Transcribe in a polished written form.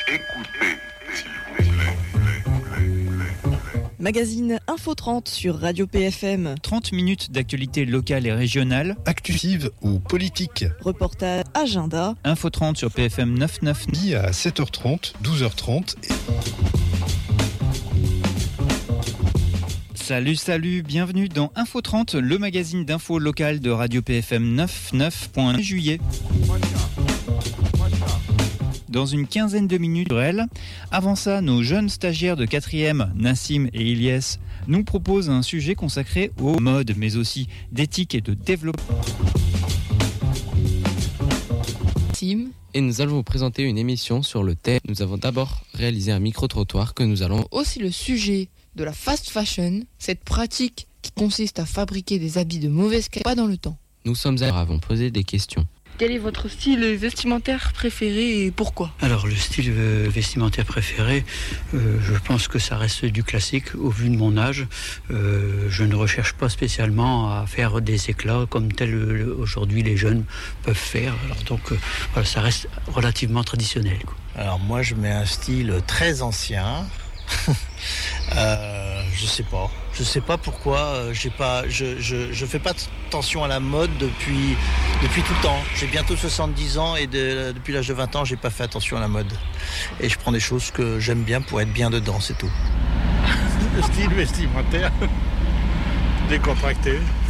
Écoutez, s'il vous plaît. Magazine Info 30 sur Radio PFM. 30 minutes d'actualité locale et régionale. Active ou politique. Reportage, agenda. Info 30 sur PFM 99. Dit à 7h30, 12h30. Salut, bienvenue dans Info 30, le magazine d'infos locales de Radio PFM 99.1 juillet. Dans une quinzaine de minutes, avant ça, nos jeunes stagiaires de 4e, Nassim et Ilyes, nous proposent un sujet consacré aux modes, mais aussi d'éthique et de développement. Et nous allons vous présenter une émission sur le thème. Nous avons d'abord réalisé un micro-trottoir que nous allons... Aussi le sujet de la fast fashion, cette pratique qui consiste à fabriquer des habits de mauvaise qualité, pas dans le temps. Nous sommes avons posé des questions. Quel est votre style vestimentaire préféré et pourquoi ? Alors le style vestimentaire préféré, je pense que ça reste du classique au vu de mon âge. Je ne recherche pas spécialement à faire des éclats comme tel aujourd'hui les jeunes peuvent faire. Alors donc voilà, ça reste relativement traditionnel, quoi. Alors moi je mets un style très ancien. Je sais pas pourquoi. Je fais pas attention à la mode depuis tout le temps. J'ai bientôt 70 ans et depuis l'âge de 20 ans, j'ai pas fait attention à la mode. Et je prends des choses que j'aime bien pour être bien dedans, c'est tout. Le style vestimentaire décontracté.